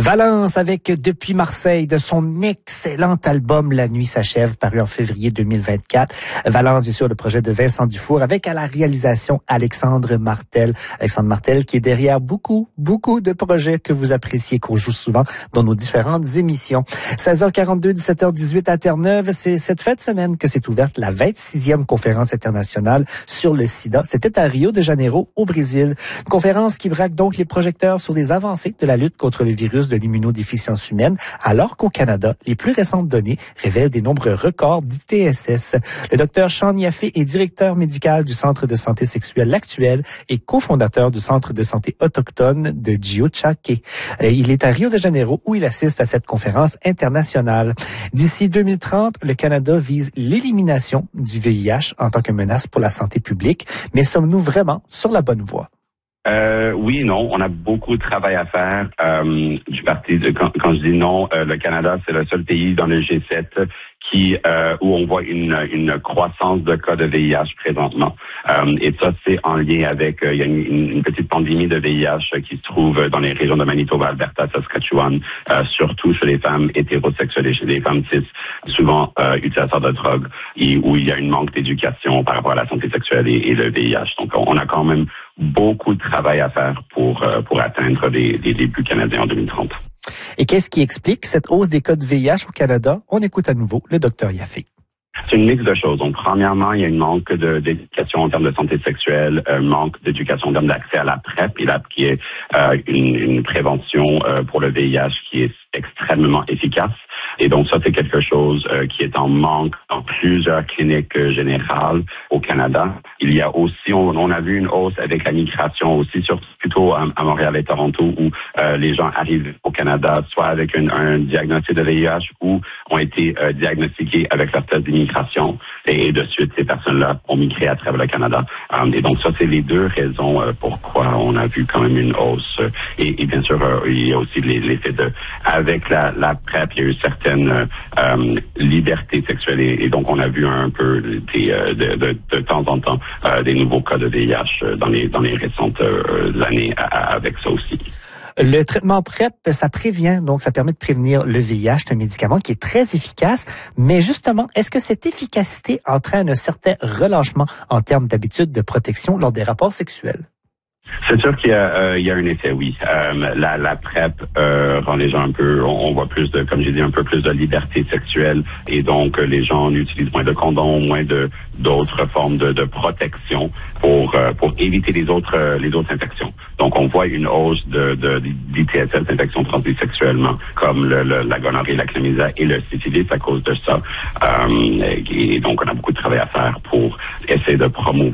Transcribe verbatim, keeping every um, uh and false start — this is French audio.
Valence avec Depuis Marseille de son excellent album La Nuit s'achève, paru en février deux mille vingt-quatre. Valence, bien sûr, le projet de Vincent Dufour avec à la réalisation Alexandre Martel. Alexandre Martel qui est derrière beaucoup, beaucoup de projets que vous appréciez, qu'on joue souvent dans nos différentes émissions. seize heures quarante-deux, dix-sept heures dix-huit à Terre-Neuve, c'est cette fin de semaine que s'est ouverte la vingt-sixième conférence internationale sur le sida. C'était à Rio de Janeiro, au Brésil. Une conférence qui braque donc les projecteurs sur les avancées de la lutte contre le virus de l'immunodéficience humaine, alors qu'au Canada, les plus récentes données révèlent des nombres records d'I T S S. Le docteur Sean Yaffe est directeur médical du Centre de santé sexuelle L'Actuel et cofondateur du Centre de santé autochtone de Giochaque. Il est à Rio de Janeiro où il assiste à cette conférence internationale. D'ici deux mille trente, le Canada vise l'élimination du V I H en tant que menace pour la santé publique. Mais sommes-nous vraiment sur la bonne voie? Euh, oui et non, on a beaucoup de travail à faire. Euh, du parti de, quand, quand je dis non, euh, le Canada, c'est le seul pays dans le G sept qui euh, où on voit une, une croissance de cas de V I H présentement. Euh, et ça, c'est en lien avec, euh, il y a une, une petite pandémie de V I H qui se trouve dans les régions de Manitoba, Alberta, Saskatchewan, euh, surtout chez les femmes hétérosexuelles et chez les femmes cis, souvent euh, utilisateurs de drogue, et où il y a une manque d'éducation par rapport à la santé sexuelle et, et le V I H. Donc, on a quand même beaucoup de travail à faire pour euh, pour atteindre les, les débuts canadiens en deux mille trente. Et qu'est-ce qui explique cette hausse des cas de V I H au Canada? On écoute à nouveau le docteur Yaffe. C'est une mix de choses. Donc, premièrement, il y a une manque de, d'éducation en termes de santé sexuelle, un manque d'éducation en termes d'accès à la PrEP, et là, qui est euh, une, une prévention euh, pour le V I H qui est extrêmement efficace. Et donc, ça, c'est quelque chose euh, qui est en manque dans plusieurs cliniques euh, générales au Canada. Il y a aussi, on, on a vu une hausse avec la migration aussi, surtout plutôt à, à Montréal et Toronto, où euh, les gens arrivent au Canada soit avec une, un diagnostic de V I H ou ont été euh, diagnostiqués avec leur test d'immigration. Et, et de suite, ces personnes-là ont migré à travers le Canada. Um, et donc, ça, c'est les deux raisons euh, pourquoi on a vu quand même une hausse. Et, et bien sûr, euh, il y a aussi l'effet de... Avec la, la PrEP, il y a eu certaines euh, euh, libertés sexuelles et, et donc on a vu un peu des, euh, de, de, de temps en temps euh, des nouveaux cas de V I H dans les, dans les récentes euh, années à, avec ça aussi. Le traitement PrEP, ça prévient, donc ça permet de prévenir le V I H. C'est un médicament qui est très efficace. Mais justement, est-ce que cette efficacité entraîne un certain relâchement en termes d'habitudes de protection lors des rapports sexuels? C'est sûr qu'il y a, euh, il y a un effet, oui. Euh, la, la PrEP euh, rend les gens un peu, on, on voit plus de, comme j'ai dit, un peu plus de liberté sexuelle et donc euh, les gens utilisent moins de condoms, moins de d'autres formes de, de protection pour euh, pour éviter les autres euh, les autres infections. Donc on voit une hausse de, de d'I T S S, infections transmises sexuellement, comme le, le, la gonorrhée, la chlamydia et le syphilis à cause de ça. Euh, et donc on a beaucoup de travail à faire pour essayer de promouvoir